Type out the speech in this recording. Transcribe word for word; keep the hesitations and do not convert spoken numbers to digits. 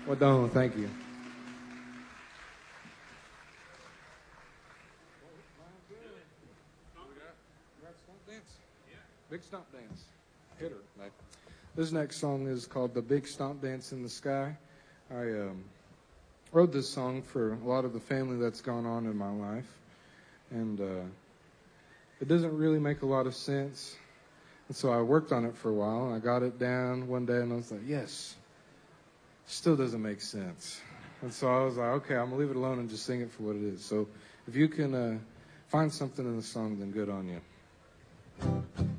Well done. Thank you. Big Stomp Dance. Hit her. Mate. This next song is called The Big Stomp Dance in the Sky. I um, wrote this song for a lot of the family that's gone on in my life. And uh, it doesn't really make a lot of sense. And so I worked on it for a while, and I got it down one day, and I was like, yes, still doesn't make sense. And so I was like, okay, I'm going to leave it alone and just sing it for what it is. So if you can uh, find something in the song, then good on you.